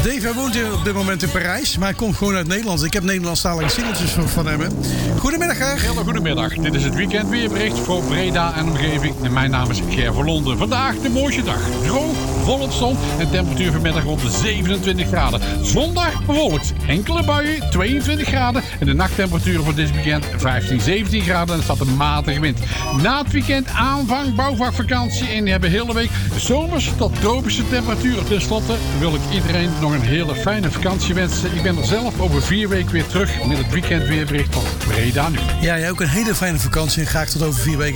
Dave, hij woont op dit moment in Parijs, maar hij komt gewoon uit Nederland. Ik heb Nederlandstalige singeltjes van hem. Goedemiddag, Ger. Hele goedemiddag. Dit is het weekendweerbericht voor Breda en omgeving. En mijn naam is Ger Verlonden. Vandaag de mooiste dag. Droog, volop zon en temperatuur vanmiddag rond de 27 graden. Zondag bewolkt. Enkele buien, 22 graden. En de nachttemperatuur voor dit weekend 15, 17 graden. En er staat een matige wind. Na het weekend aanvang bouwvakvakantie. En die hebben de hele week zomers tot tropische temperaturen. Ten slotte wil ik iedereen nog een hele fijne vakantie wensen. Ik ben er zelf over 4 weken weer terug met het weekendweerbericht van Breda Nu. Ja, jij ook een hele fijne vakantie en graag tot over 4 weken.